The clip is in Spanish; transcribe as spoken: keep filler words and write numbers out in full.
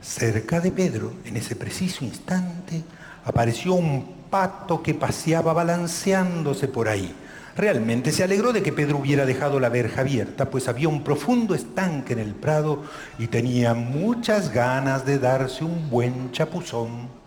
Cerca de Pedro, en ese preciso instante, apareció un pato que paseaba balanceándose por ahí. Realmente se alegró de que Pedro hubiera dejado la verja abierta, pues había un profundo estanque en el prado y tenía muchas ganas de darse un buen chapuzón.